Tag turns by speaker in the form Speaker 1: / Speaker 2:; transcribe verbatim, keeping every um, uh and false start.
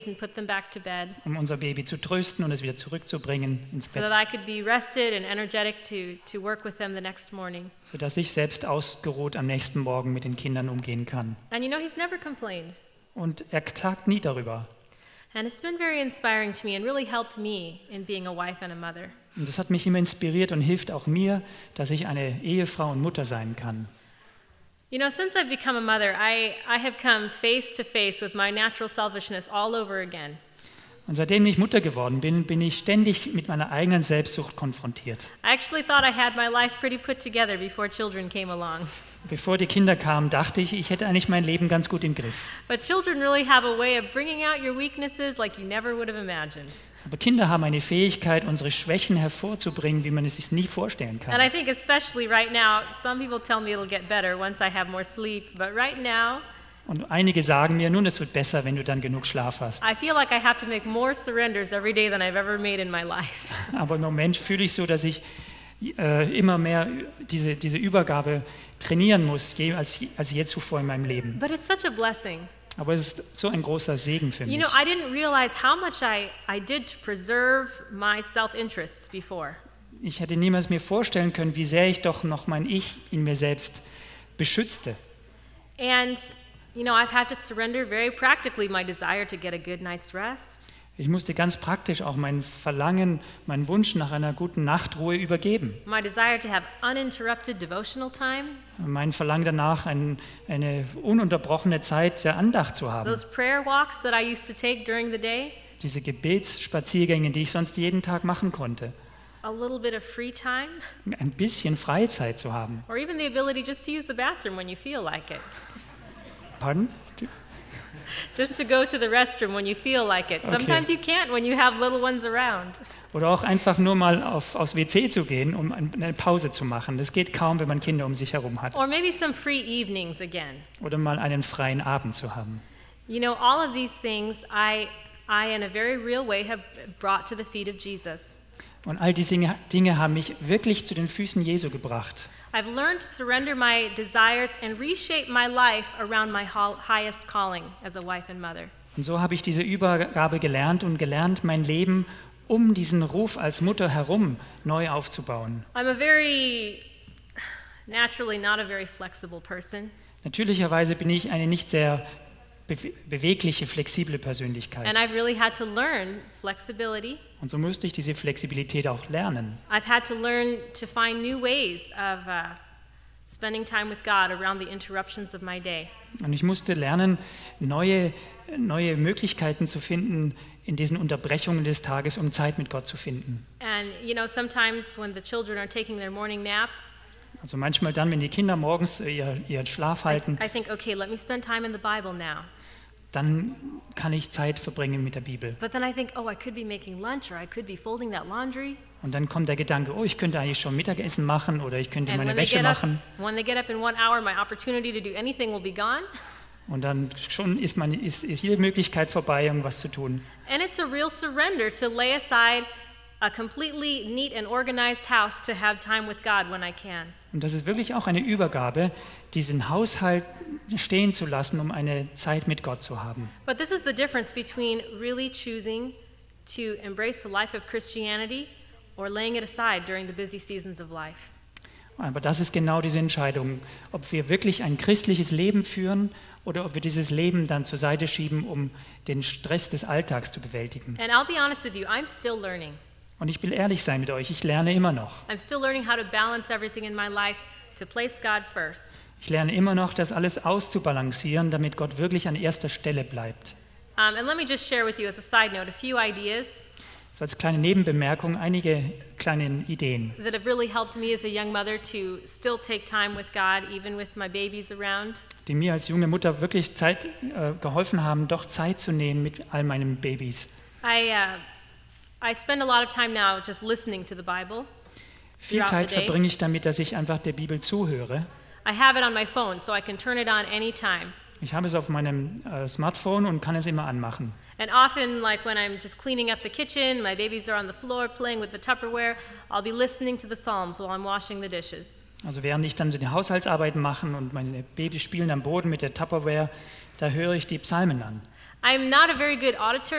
Speaker 1: and put them back to bed,
Speaker 2: um unser Baby zu trösten und es wieder zurückzubringen ins
Speaker 1: so
Speaker 2: Bett,
Speaker 1: that I could be rested and energetic to, to work with them the next morning.
Speaker 2: sodass ich selbst ausgeruht am nächsten Morgen mit den Kindern umgehen kann.
Speaker 1: And you know, he's never complained.
Speaker 2: Und er klagt nie darüber.
Speaker 1: And it's been very inspiring to me and really helped me in being a wife and a mother.
Speaker 2: Und das hat mich immer inspiriert und hilft auch mir, dass ich eine Ehefrau und Mutter sein kann.
Speaker 1: You know, since I've become a mother, I, I have come face to face with my natural selfishness all over again.
Speaker 2: Und seitdem ich Mutter geworden bin, bin ich ständig mit meiner eigenen Selbstsucht konfrontiert.
Speaker 1: I actually thought I had my life pretty put together before children came along.
Speaker 2: Bevor die Kinder kamen, dachte ich, ich hätte eigentlich mein Leben ganz gut im Griff.
Speaker 1: But children really have a way of bringing out your weaknesses like you never would have imagined.
Speaker 2: Aber Kinder haben eine Fähigkeit, unsere Schwächen hervorzubringen, wie man es sich nie vorstellen
Speaker 1: And I
Speaker 2: kann.
Speaker 1: think especially right now, some people tell me it'll get better once I have more sleep, but right now,
Speaker 2: Und einige sagen mir, nun, es wird besser, wenn du dann genug Schlaf hast.
Speaker 1: I feel like I have to make more surrenders every day than I've ever made in my life.
Speaker 2: Aber im Moment fühle ich so, dass ich äh, immer mehr diese, diese Übergabe trainieren muss, je, als, als je zuvor in meinem Leben.
Speaker 1: But it's such a blessing.
Speaker 2: Aber es ist so ein großer Segen für
Speaker 1: You
Speaker 2: mich.
Speaker 1: know, I didn't realize how much I, I did to preserve my self-interests before.
Speaker 2: Ich hätte niemals mir vorstellen können, wie sehr ich doch noch mein Ich in mir selbst beschützte.
Speaker 1: And, you know, I've had to surrender very practically my desire to get a good night's rest.
Speaker 2: Ich musste ganz praktisch auch mein Verlangen, meinen Wunsch nach einer guten Nachtruhe übergeben.
Speaker 1: My desire to have uninterrupted devotional time.
Speaker 2: Mein Verlangen danach, ein, eine ununterbrochene Zeit der Andacht zu haben.
Speaker 1: Those prayer walks that I used to take during the day.
Speaker 2: Diese Gebetsspaziergänge, die ich sonst jeden Tag machen konnte.
Speaker 1: A little bit of free time.
Speaker 2: Ein bisschen Freizeit zu haben.
Speaker 1: Or even the ability just to use the bathroom when you feel like it.
Speaker 2: Pardon?
Speaker 1: Just to go to the restroom when you feel like it.
Speaker 2: Okay.
Speaker 1: Sometimes you can't when you have little ones around.
Speaker 2: Oder auch einfach nur mal auf, aufs W C zu gehen, um eine Pause zu machen. Das geht kaum, wenn man Kinder um sich herum hat.
Speaker 1: Or maybe some free evenings again.
Speaker 2: Oder mal einen freien Abend zu haben.
Speaker 1: You know, all of these things I, I in a very real way have brought to the feet of Jesus.
Speaker 2: Und all diese Dinge haben mich wirklich zu den Füßen Jesu gebracht.
Speaker 1: I've learned to surrender my desires and reshape my life around my ho- highest calling as a wife and mother.
Speaker 2: Und so habe ich diese Übergabe gelernt und gelernt, mein Leben um diesen Ruf als Mutter herum neu aufzubauen.
Speaker 1: I'm a very, naturally not a very flexible person.
Speaker 2: Natürlicherweise bin ich eine nicht sehr be- bewegliche, flexible Persönlichkeit.
Speaker 1: And I've really had to learn flexibility.
Speaker 2: Und so musste ich diese Flexibilität auch lernen.
Speaker 1: I've had to learn to find new ways of uh, spending time with God around the interruptions of my day.
Speaker 2: Und ich musste lernen, neue, neue Möglichkeiten zu finden in diesen Unterbrechungen des Tages, um Zeit mit Gott zu finden.
Speaker 1: And you know, sometimes when the children are taking their morning nap,
Speaker 2: Also manchmal dann, wenn die Kinder morgens ihr, ihren Schlaf halten,
Speaker 1: I think, okay, let me spend time in the Bible now.
Speaker 2: dann kann ich Zeit verbringen mit der Bibel.
Speaker 1: But then I think, oh, I could be making lunch or I could be folding that laundry.
Speaker 2: Und dann kommt der Gedanke, oh, ich könnte eigentlich schon Mittagessen machen oder ich könnte
Speaker 1: And
Speaker 2: meine
Speaker 1: when they
Speaker 2: Wäsche
Speaker 1: get up,
Speaker 2: machen.
Speaker 1: when they get up in one hour, my opportunity to do anything will be gone.
Speaker 2: Und dann schon ist, man, ist, ist jede Möglichkeit vorbei, irgendwas zu tun.
Speaker 1: And it's a real surrender to lay aside a completely neat and organized house to have time with God when I can.
Speaker 2: Und das ist wirklich auch eine Übergabe, diesen Haushalt stehen zu lassen, um eine Zeit mit Gott zu haben.
Speaker 1: But this is the difference between really choosing to embrace the life of Christianity or laying it aside during the busy seasons of life.
Speaker 2: Aber das ist genau diese Entscheidung, ob wir wirklich ein christliches Leben führen oder ob wir dieses Leben dann zur Seite schieben, um den Stress des Alltags zu bewältigen.
Speaker 1: And I'll be honest with you, I'm still learning.
Speaker 2: Und ich will ehrlich sein mit euch, ich lerne immer noch.
Speaker 1: I'm still learning how to balance everything in my life to place God first.
Speaker 2: Ich lerne immer noch, das alles auszubalancieren, damit Gott wirklich an erster Stelle bleibt.
Speaker 1: Um, and let me just share with you as a side note a few ideas
Speaker 2: So als kleine Nebenbemerkung einige kleine Ideen,
Speaker 1: that have really helped me as a young mother to still take time with God even with my babies around.
Speaker 2: die mir als junge Mutter wirklich Zeit äh, geholfen haben, doch Zeit zu nehmen mit all meinen Babys.
Speaker 1: I, uh, I spend a lot of time now just listening to the Bible.
Speaker 2: Viel
Speaker 1: throughout
Speaker 2: Zeit
Speaker 1: the day.
Speaker 2: verbringe ich damit, dass ich einfach der Bibel zuhöre.
Speaker 1: I have it on my phone so I can turn it on anytime.
Speaker 2: Ich habe es auf meinem äh, Smartphone und kann es immer anmachen.
Speaker 1: And often, like when I'm just cleaning up the kitchen, my babies are on the floor playing with the Tupperware, I'll be listening to the Psalms while I'm washing the dishes.
Speaker 2: Also während ich dann so die Haushaltsarbeiten mache und meine Babys spielen am Boden mit der Tupperware, da höre ich die Psalmen an.
Speaker 1: I'm not a very good auditor,